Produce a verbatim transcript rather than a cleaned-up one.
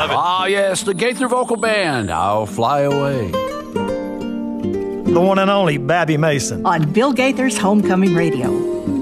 of it. Ah, yes, the Gaither Vocal Band. I'll fly away. The one and only Babby Mason. On Bill Gaither's Homecoming Radio.